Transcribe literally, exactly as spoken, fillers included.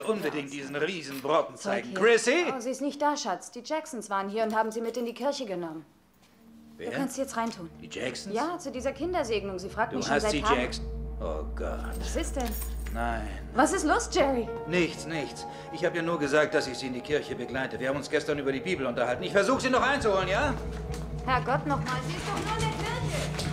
unbedingt diesen Riesenbrocken zeigen. Zeig her. Chrissy? Oh, sie ist nicht da, Schatz. Die Jacksons waren hier und haben sie mit in die Kirche genommen. Wer? Du kannst sie jetzt reintun. Die Jacksons? Ja, zu dieser Kindersegnung. Sie fragt Du mich schon hast seit die Tagen. Jackson. Oh Gott. Was ist denn? Nein. Was ist los, Jerry? Nichts, nichts. Ich habe ja nur gesagt, dass ich sie in die Kirche begleite. Wir haben uns gestern über die Bibel unterhalten. Ich versuche sie noch einzuholen, ja? Herrgott, nochmal. Sie ist doch nur in der Kirche.